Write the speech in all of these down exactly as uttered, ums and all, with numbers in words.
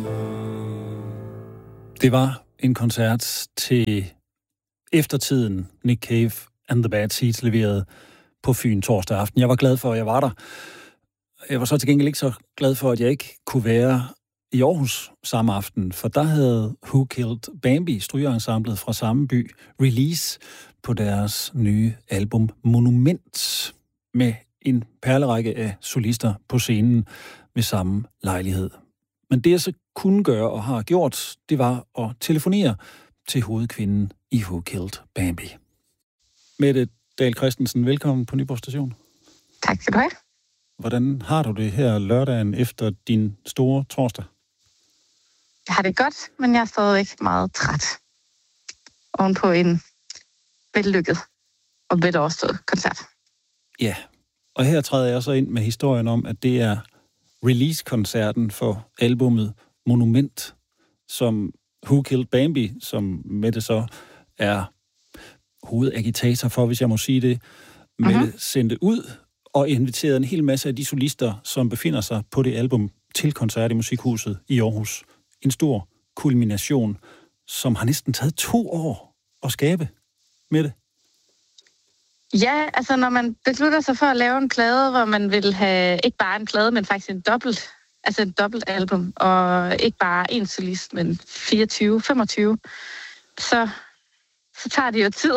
Det var en koncert til eftertiden, Nick Cave and the Bad Seeds leverede på Fyn torsdag aften. Jeg var glad for, at jeg var der. Jeg var så til gengæld ikke så glad for, at jeg ikke kunne være i Aarhus samme aften, for der havde Who Killed Bambi, strygeensemblet fra samme by, release på deres nye album Monument, med en perlerække af solister på scenen ved samme lejlighed. Men det jeg så kunne gøre og har gjort, det var at telefonere til hovedkvinden i Who Killed Bambi. Mette Dahl Christensen, velkommen på Nyborg Station. Tak skal du have. Hvordan har du det her lørdagen efter din store torsdag? Jeg har det godt, men jeg er stadigvæk meget træt. Ovenpå en vellykket og veloverstået koncert. Ja, og her træder jeg så ind med historien om, at det er release-koncerten for albumet Monument, som Who Killed Bambi, som Mette så er hovedagitator for, hvis jeg må sige det, Mette uh-huh. sendte ud og inviterede en hel masse af de solister, som befinder sig på det album, til koncert i Musikhuset i Aarhus. En stor kulmination, som har næsten taget to år at skabe. Mette? Ja, altså når man beslutter sig for at lave en plade, hvor man vil have ikke bare en plade, men faktisk en dobbelt, altså en dobbelt album, og ikke bare en solist, men fireogtyve, femogtyve, så, så tager det jo tid.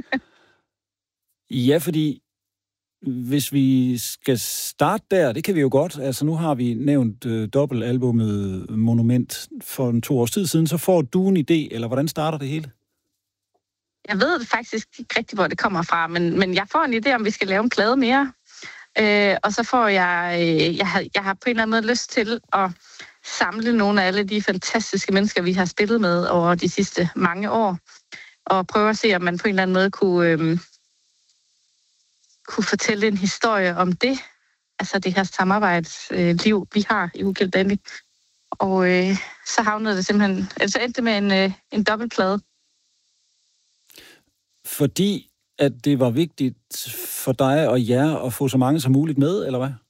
Ja, fordi hvis vi skal starte der, det kan vi jo godt. Altså nu har vi nævnt øh, dobbeltalbummet Monument for en to års tid siden, så får du en idé, eller hvordan starter det hele? Jeg ved faktisk ikke rigtig, hvor det kommer fra, men, men jeg får en idé, om vi skal lave en plade mere. Øh, og så får jeg, øh, jeg, har, jeg har på en eller anden måde lyst til at samle nogle af alle de fantastiske mennesker, vi har spillet med over de sidste mange år, og prøve at se, om man på en eller anden måde kunne, øh, kunne fortælle en historie om det, altså det her samarbejdsliv, øh, vi har i Who Killed Bambi. Og øh, så havnede det simpelthen, altså endte det med en, øh, en dobbeltplade. Fordi at det var vigtigt for dig og jer at få så mange som muligt med, eller hvad?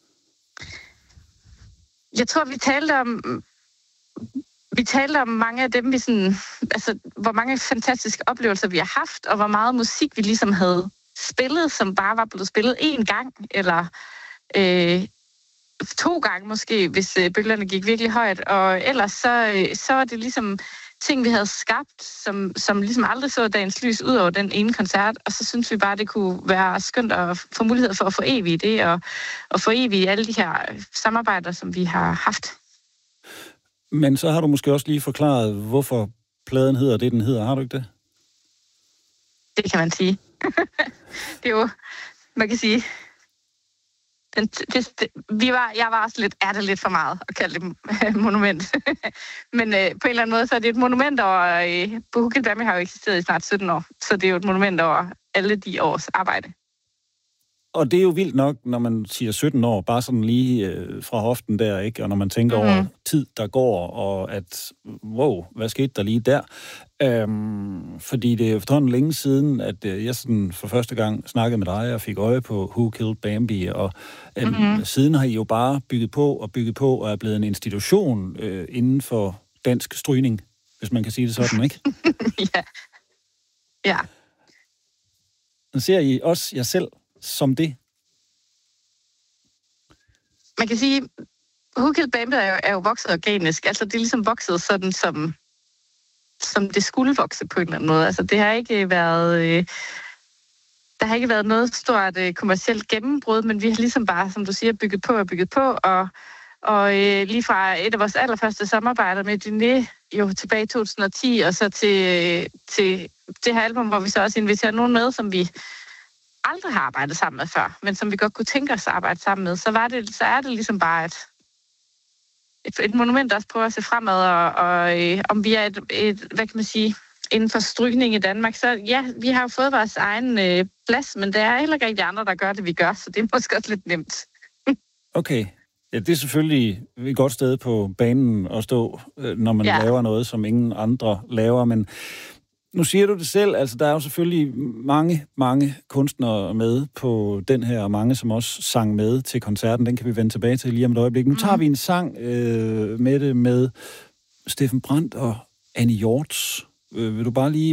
Jeg tror, vi talte om vi talte om mange af dem, vi sådan, altså hvor mange fantastiske oplevelser vi har haft, og hvor meget musik vi ligesom havde spillet, som bare var blevet spillet én gang, eller øh, to gange måske, hvis øh, bølgerne gik virkelig højt. Og ellers så, øh, så var det ligesom ting, vi havde skabt, som, som ligesom aldrig så dagens lys ud over den ene koncert, og så synes vi bare, det kunne være skønt at få mulighed for at få evigt det, og, og få evigt alle de her samarbejder, som vi har haft. Men så har du måske også lige forklaret, hvorfor pladen hedder det, den hedder. Har du ikke det? Det kan man sige. Det er jo, man kan sige, den, det, det, vi var, jeg var også lidt, er det lidt for meget at kalde det monument. Men øh, på en eller anden måde, så er det et monument over, øh, Who Killed Bambi har jo eksisteret i snart sytten år, så det er jo et monument over alle de års arbejde. Og det er jo vildt nok, når man siger sytten år, bare sådan lige øh, fra hoften der, ikke? Og når man tænker mm-hmm. over tid, der går, og at, wow, hvad skete der lige der? Øhm, fordi det er jo efterhånden længe siden, at øh, jeg sådan for første gang snakkede med dig og fik øje på Who Killed Bambi, og øh, mm-hmm. siden har I jo bare bygget på og bygget på, og er blevet en institution øh, inden for dansk strygning, hvis man kan sige det sådan, ikke? Ja. Ja. Så ser I også jer selv som det? Man kan sige, Who Killed Bambi er jo, er jo vokset organisk. Altså, det er ligesom vokset sådan, som, som det skulle vokse på en eller anden måde. Altså, det har ikke været... Øh, der har ikke været noget stort øh, kommercielt gennembrud, men vi har ligesom bare, som du siger, bygget på og bygget på, og, og øh, lige fra et af vores allerførste samarbejder med Diné, jo tilbage i to tusind og ti, og så til, til det her album, hvor vi så også inviterer nogen med, som vi aldrig har arbejdet sammen med før, men som vi godt kunne tænke os at arbejde sammen med, så, var det, så er det ligesom bare et, et, et monument, der også prøver at se fremad, og, og øh, om vi er et, et, hvad kan man sige, inden for strygning i Danmark, så ja, vi har jo fået vores egen øh, plads, men det er heller ikke rigtig andre, der gør det, vi gør, så det er måske også lidt nemt. Okay. Ja, det er selvfølgelig et godt sted på banen at stå, når man ja. laver noget, som ingen andre laver, men Nu siger du det selv, altså der er jo selvfølgelig mange, mange kunstnere med på den her, og mange, som også sang med til koncerten. Den kan vi vende tilbage til lige om et øjeblik. Nu tager vi en sang øh, med det med Steffen Brandt og Annie Hjorts. Øh, vil du bare lige